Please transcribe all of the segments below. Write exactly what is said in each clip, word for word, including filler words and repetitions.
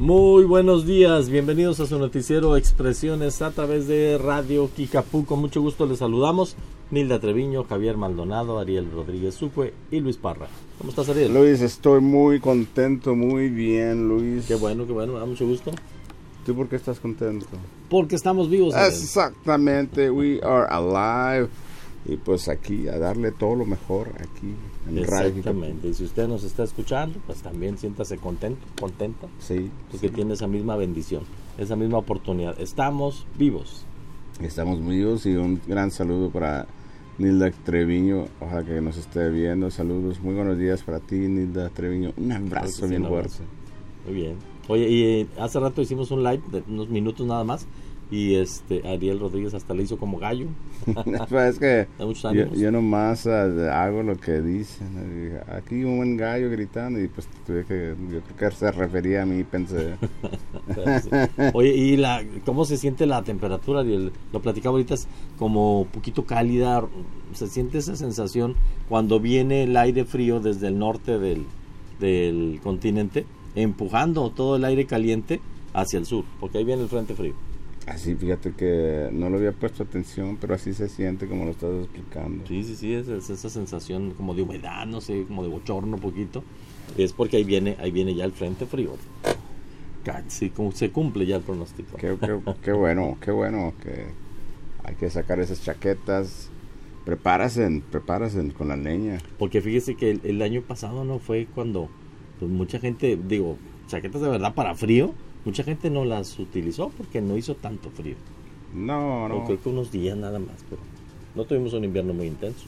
Muy buenos días, bienvenidos a su noticiero Expresiones a través de Radio Kicapú. Con mucho gusto les saludamos Nilda Treviño, Javier Maldonado, Ariel Rodríguez Sucue y Luis Parra. ¿Cómo estás, Ariel? Luis, estoy muy contento, muy bien, Luis. Qué bueno, qué bueno, me da mucho gusto. ¿Tú por qué estás contento? Porque estamos vivos. Ariel. Exactamente, we are alive. Y pues aquí, a darle todo lo mejor aquí en Radio. Exactamente, y si usted nos está escuchando, pues también siéntase contento, contenta. Sí. Porque sí. tiene esa misma bendición, esa misma oportunidad. Estamos vivos. Estamos vivos y un gran saludo para Nilda Treviño, ojalá que nos esté viendo. Saludos, muy buenos días para ti, Nilda Treviño. Un abrazo bien fuerte. Muy bien. Oye, y eh, hace rato hicimos un live de unos minutos nada más. Y este Ariel Rodríguez hasta le hizo como gallo. Es que yo, yo nomás uh, hago lo que dicen. Aquí un buen gallo gritando y pues tuve que, yo creo que se refería a mí, pensé. Sí. Oye, ¿y la cómo se siente la temperatura, Ariel? Lo platicaba ahorita, es como un poquito cálida. Se siente esa sensación cuando viene el aire frío desde el norte del, del continente, empujando todo el aire caliente hacia el sur, porque ahí viene el frente frío. Así, fíjate que no lo había puesto atención, pero así se siente como lo estás explicando. Sí, sí, sí, es, es esa sensación como de humedad, no sé, como de bochorno un poquito. Es porque ahí viene ahí viene ya el frente frío. Sí, como se cumple ya el pronóstico. Qué, qué, qué bueno, qué bueno que hay que sacar esas chaquetas. Prepárense, prepárense con la leña. Porque fíjese que el, el año pasado no fue cuando pues mucha gente, digo, chaquetas de verdad para frío. Mucha gente no las utilizó porque no hizo tanto frío. No, no. O creo que unos días nada más, pero no tuvimos un invierno muy intenso.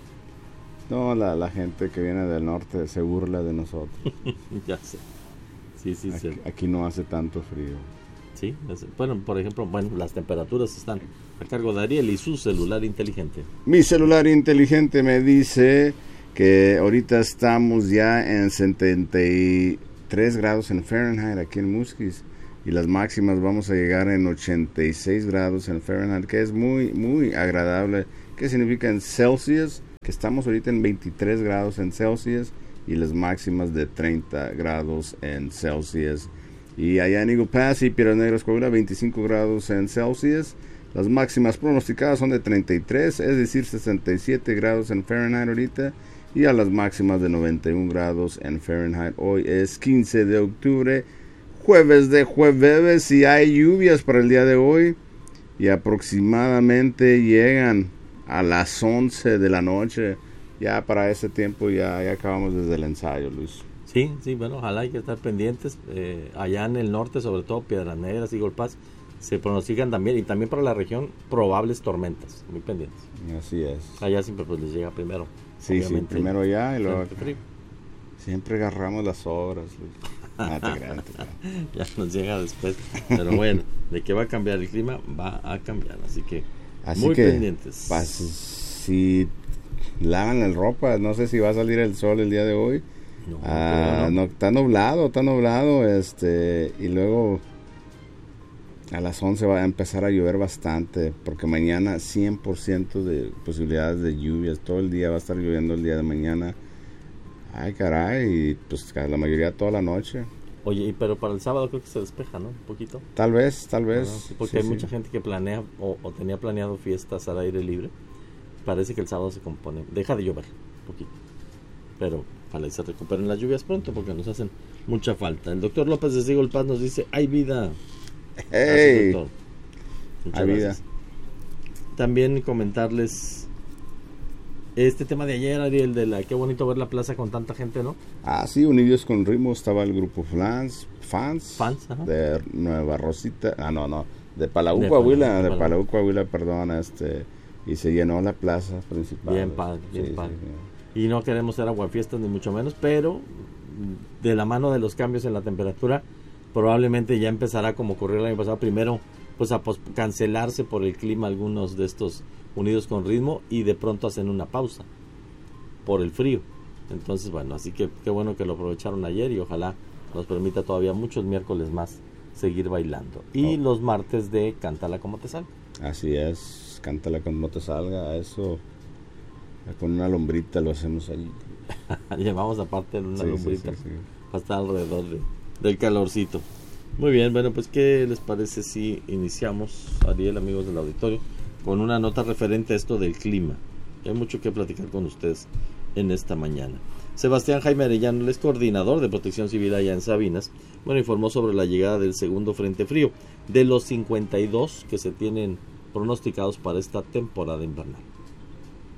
No, la, la gente que viene del norte se burla de nosotros. Ya sé. Sí, sí, aquí, sí. Aquí no hace tanto frío. Sí, bueno, por ejemplo, bueno, las temperaturas están a cargo de Ariel y su celular inteligente. Mi celular inteligente me dice que ahorita estamos ya en setenta y tres grados en Fahrenheit aquí en Musquis y las máximas vamos a llegar en ochenta y seis grados en Fahrenheit, que es muy muy agradable. ¿Qué significa en Celsius? Que estamos ahorita en veintitrés grados en Celsius y las máximas de treinta grados en Celsius. Y allá en Eagle Pass y Piedras Negras, Coahuila, veinticinco grados en Celsius. Las máximas pronosticadas son de treinta y tres, es decir, sesenta y siete grados en Fahrenheit ahorita. Y a las máximas de noventa y un grados en Fahrenheit. Hoy es quince de octubre, jueves de jueves, y hay lluvias para el día de hoy. Y aproximadamente llegan a las once de la noche. Ya para ese tiempo ya, ya acabamos desde el ensayo, Luis. Sí, sí, bueno, ojalá hay que estar pendientes. Eh, allá en el norte, sobre todo Piedras Negras y Eagle Pass, se pronostican también, y también para la región, probables tormentas. Muy pendientes. Así es. Allá siempre pues les llega primero. Sí, sí, primero ya y luego frío. Siempre agarramos las obras. Ah, te creas, te creas. Ya nos llega después. Pero bueno, de que va a cambiar el clima, va a cambiar. Así que Así muy que, pendientes. Pas, si lavan la ropa, no sé si va a salir el sol el día de hoy. No, ah, no. no, está nublado, está nublado, este, y luego a las once va a empezar a llover bastante, porque mañana cien por ciento de posibilidades de lluvias, todo el día va a estar lloviendo el día de mañana. Ay, caray, y pues la mayoría toda la noche. Oye, pero para el sábado creo que se despeja, ¿no? Un poquito. Tal vez, tal vez. Ah, sí, porque sí, hay sí. mucha gente que planea o, o tenía planeado fiestas al aire libre. Parece que el sábado se compone, deja de llover un poquito. Pero ojalá y se recuperen las lluvias pronto porque nos hacen mucha falta. El doctor López de Eagle Pass nos dice, hay vida. Hey, Gracias, muchas hay gracias. Vida. También comentarles este tema de ayer, Ariel, de la qué bonito ver la plaza con tanta gente, ¿no? Ah, sí, unidos con ritmo estaba el grupo Fans, fans, fans ajá. de Nueva Rosita, ah no, no, de Palau, Coahuila, de Palau, Coahuila, perdón, este, y se llenó la plaza principal. Bien padre, bien sí, padre. Sí, bien. Y no queremos ser aguafiestas ni mucho menos, pero de la mano de los cambios en la temperatura, probablemente ya empezará como ocurrió el año pasado, primero pues a pos- cancelarse por el clima algunos de estos unidos con ritmo y de pronto hacen una pausa por el frío. Entonces bueno, así que qué bueno que lo aprovecharon ayer y ojalá nos permita todavía muchos miércoles más seguir bailando. Y oh. los martes de Cántala como te salga. Así es, Cántala como te salga, eso con una lombrita lo hacemos allí. Llevamos aparte una sí, lombrita sí, sí, sí. para estar alrededor de, del calorcito. Muy bien, bueno, pues ¿qué les parece si iniciamos, Ariel, amigos del auditorio, con una nota referente a esto del clima? Hay mucho que platicar con ustedes en esta mañana. Sebastián Jaime Arellano, el coordinador de Protección Civil allá en Sabinas, bueno, informó sobre la llegada del segundo frente frío, de los cincuenta y dos que se tienen pronosticados para esta temporada invernal.